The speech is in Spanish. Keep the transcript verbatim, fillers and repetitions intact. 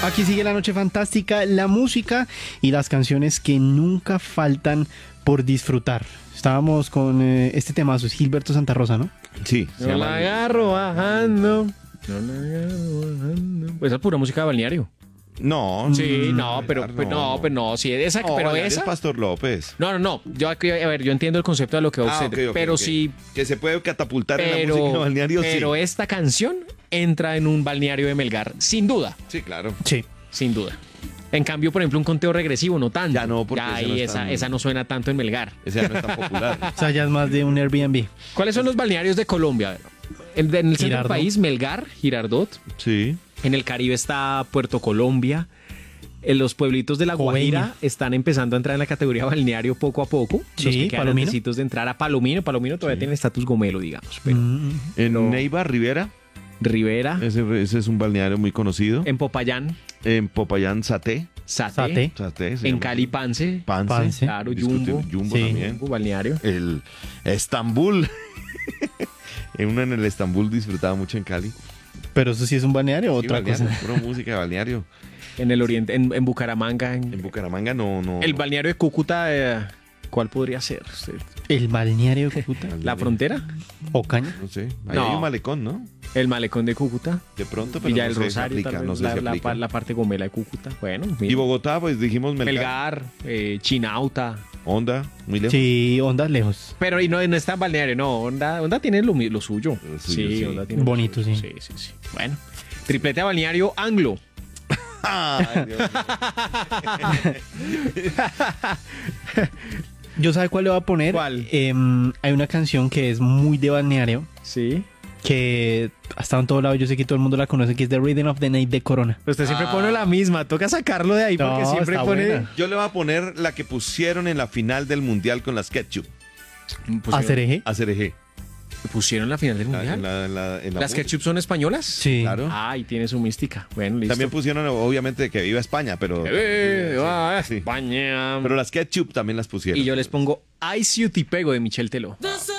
Aquí sigue la noche fantástica, la música y las canciones que nunca faltan por disfrutar. Estábamos con eh, este temazo, es Gilberto Santa Rosa, ¿no? Sí. No la agarro bajando. No la agarro bajando. Pues esa es pura música de balneario. No. Sí, no, pero, no, pero no, pero no, sí, esa, No, pero Balneario esa. es Pastor López. No, no, no. Yo aquí, a ver, yo entiendo el concepto de lo que va Ah, usted, ok, ok, pero ok. sí, Que se puede catapultar en la pero, música balneario, pero sí. esta canción entra en un balneario de Melgar, sin duda, Sí, claro. Sí. sin duda. En cambio, por ejemplo, un conteo regresivo no tanto. Ya no, porque Ya ese no ahí es esa, tan- esa no suena tanto en Melgar. Ese ya no es tan popular. O sea, ya es más de un Airbnb. ¿Cuáles son los balnearios de Colombia? A ver, En, en el centro del Girardot. país, Melgar, Girardot. Sí. En el Caribe está Puerto Colombia. En los pueblitos de La Guajira Coveña. están empezando a entrar en la categoría balneario poco a poco. Sí, los que quedan Palomino. antecitos de entrar a Palomino. Palomino todavía tiene estatus gomelo, digamos. Pero Mm. En No. Neiva, Rivera, Rivera, ese, ese es un balneario muy conocido. en Popayán, En Popayán, Saté. Sate, Saté. Saté se en llama. Cali, Pance, Pance. Pance. claro, Discutible. Jumbo, Jumbo Sí. también. Jumbo, balneario. El Estambul. En uno en el Estambul disfrutaba mucho en Cali. Pero eso sí es un balneario o Sí, otra balneario, cosa. pura música de balneario. En el oriente, en, en Bucaramanga, en- En Bucaramanga no, no. el balneario de Cúcuta, eh, ¿cuál podría ser? Usted? El balneario de Cúcuta. ¿La frontera? Ocaña. No sé. Ahí No. hay un malecón, ¿no? El malecón de Cúcuta. De pronto, pero Villa no del sé si Rosario, aplica, tal vez, no sé la, si la aplica. pa- la parte gomela de Cúcuta. Bueno, Y mira. Bogotá, pues dijimos Melgar. Melgar, eh, Chinauta. Honda, muy lejos. Sí, ondas lejos. Pero y no, no está en balneario, no. Onda, Onda tiene lo, mi- lo suyo. Lo suyo, sí, sí. Onda tiene lo Bonito, suyo. sí. Sí, sí, sí. Bueno, triplete a balneario anglo. Ay, Dios mío. ¿Yo sabe cuál le voy a poner? ¿Cuál? Em, hay una canción que es muy de balneario, Sí. que ha estado en todo lado, yo sé que todo el mundo la conoce, que es The Rhythm of the Night de Corona. Usted siempre Ah. pone la misma. Toca sacarlo de ahí porque No, siempre está pone. buena. Yo le voy a poner la que pusieron en la final del Mundial con las Ketchup. Pusieron, ¿Acereje? A C R G. pusieron la final del La- mundial. en la- en la- en la ¿Las música. ketchup son españolas? Sí. Claro. Ay, tiene su mística. Bueno, listo. También pusieron, obviamente, que viva España, pero. Eh, va, Sí. España. Pero las Ketchup también las pusieron. Y yo les pongo Ice You Te Pego de Michel Teló. The sun